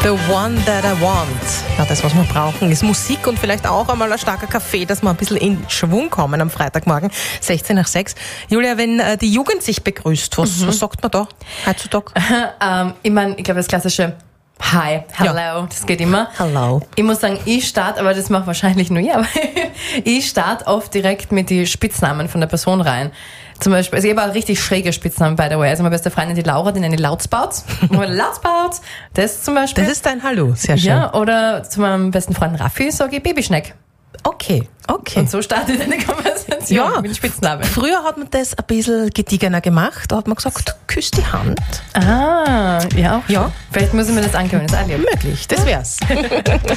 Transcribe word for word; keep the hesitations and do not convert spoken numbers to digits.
The one that I want. Ja, das, was wir brauchen, ist Musik und vielleicht auch einmal ein starker Kaffee, dass wir ein bisschen in Schwung kommen am Freitagmorgen, sechzehn nach sechs. Julia, wenn äh, die Jugend sich begrüßt, was, mhm. was sagt man da heutzutage? ähm, ich meine, ich glaube, das klassische Hi, hello, ja. Das geht immer. Hello. Ich muss sagen, ich starte, aber das macht wahrscheinlich nur ich, aber ich starte oft direkt mit den Spitznamen von der Person rein. Zum Beispiel, also ich habe auch richtig schräge Spitznamen, by the way. Also meine beste Freundin, die Laura, die nenne ich Lautspauz. Lautspauz, das zum Beispiel. Das ist dein Hallo, sehr schön. Ja, oder zu meinem besten Freund Raffi sage ich Babyschneck. Okay, okay. Und so startet eine Konversation ja, mit Spitznamen. Früher hat man das ein bisschen gediegener gemacht. Da hat man gesagt, küss die Hand. Ah, ja auch. Ja. Vielleicht muss ich mir das angewöhnen, das ist auch lieb. Möglich, das wär's.